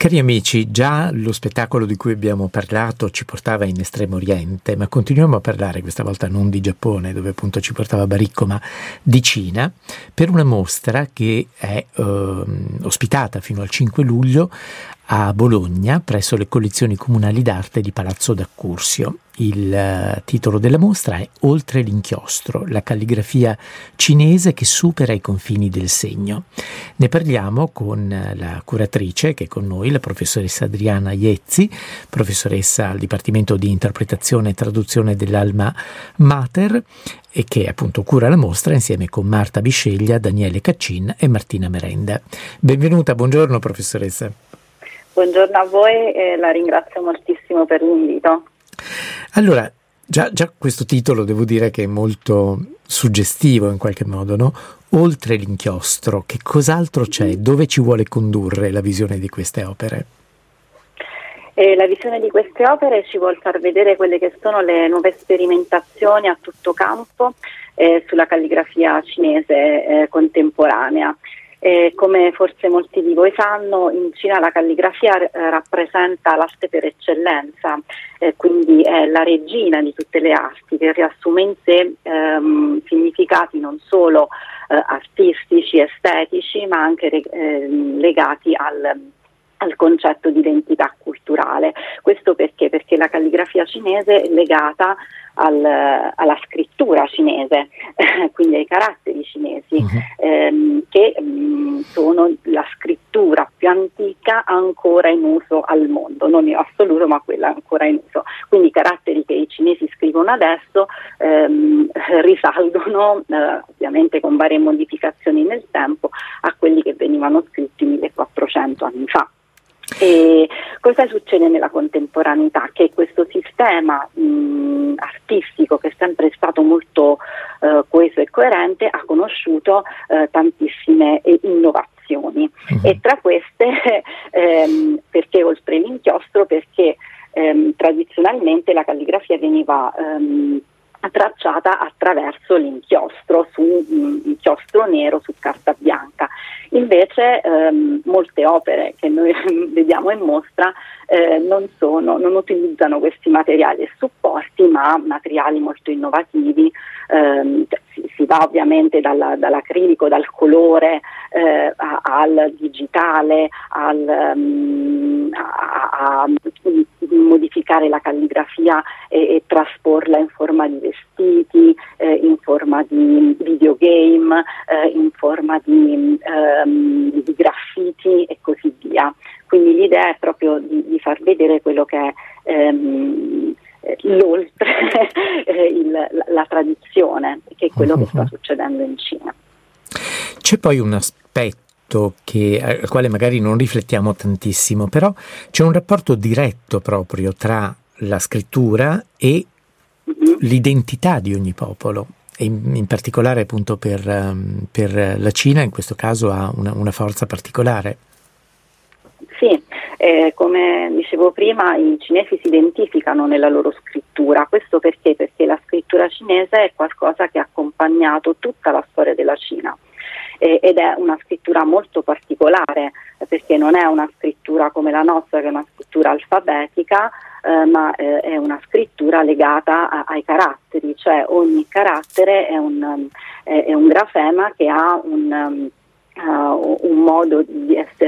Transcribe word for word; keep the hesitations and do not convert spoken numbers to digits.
Cari amici, già lo spettacolo di cui abbiamo parlato ci portava in Estremo Oriente, ma continuiamo a parlare questa volta non di Giappone, dove appunto ci portava Baricco, ma di Cina, per una mostra che è eh, ospitata fino al cinque luglio a Bologna presso le collezioni comunali d'arte di Palazzo d'Accursio. Il uh, titolo della mostra è Oltre l'inchiostro, la calligrafia cinese che supera i confini del segno. Ne parliamo con la curatrice che è con noi, la professoressa Adriana Iezzi, professoressa al Dipartimento di Interpretazione e Traduzione dell'Alma Mater, e che appunto cura la mostra insieme con Marta Bisceglia, Daniele Caccin e Martina Merenda. Benvenuta, buongiorno professoressa. Buongiorno a voi e la ringrazio moltissimo per l'invito. Allora, già, già questo titolo devo dire che è molto suggestivo in qualche modo, no? Oltre l'inchiostro, che cos'altro c'è? Dove ci vuole condurre la visione di queste opere? E la visione di queste opere ci vuol far vedere quelle che sono le nuove sperimentazioni a tutto campo eh, sulla calligrafia cinese eh, contemporanea. Eh, come forse molti di voi sanno, in Cina la calligrafia eh, rappresenta l'arte per eccellenza, eh, quindi è la regina di tutte le arti, che riassume in sé ehm, significati non solo eh, artistici, estetici, ma anche eh, legati al al concetto di identità culturale. Questo perché? Perché la calligrafia cinese è legata al, alla scrittura cinese, quindi ai caratteri cinesi, uh-huh. ehm, che mh, sono la scrittura più antica ancora in uso al mondo, non in assoluto ma quella ancora in uso. Quindi i caratteri che i cinesi scrivono adesso ehm, risalgono, eh, ovviamente con varie modificazioni nel tempo, a quelli che venivano scritti millequattrocento anni fa. E cosa succede nella contemporaneità? Che questo sistema mh, artistico, che è sempre stato molto eh, coeso e coerente, ha conosciuto eh, tantissime eh, innovazioni, uh-huh. e tra queste ehm, perché oltre l'inchiostro? Perché ehm, tradizionalmente la calligrafia veniva ehm, tracciata attraverso l'inchiostro, su un inchiostro nero su carta bianca. Invece ehm, molte opere che noi vediamo in mostra eh, non sono, non utilizzano questi materiali e supporti, ma materiali molto innovativi. Ehm, si, si va ovviamente dalla, dall'acrilico, dal colore eh, a, al digitale, al, um, a, a, a modificare la calligrafia e, e trasporla in forma di vestiti, eh, in forma di videogame, eh, in forma di, ehm, di graffiti e così via. Quindi l'idea è proprio di, di far vedere quello che è ehm, l'oltre, il, la, la tradizione, che è quello uh-huh. che sta succedendo in Cina. C'è poi un aspetto che, al quale magari non riflettiamo tantissimo, però c'è un rapporto diretto proprio tra la scrittura e uh-huh. l'identità di ogni popolo, e in, in particolare appunto per, um, per la Cina in questo caso ha una, una forza particolare. Sì, eh, come dicevo prima, i cinesi si identificano nella loro scrittura. Questo perché? Perché la scrittura cinese è qualcosa che ha accompagnato tutta la storia della Cina. Eh, ed è una scrittura molto particolare, perché non è una scrittura come la nostra, che è una scrittura alfabetica, eh, ma eh, è una scrittura legata a, ai caratteri, cioè ogni carattere è un, um, è, è un grafema che ha un, um, uh, un modo di essere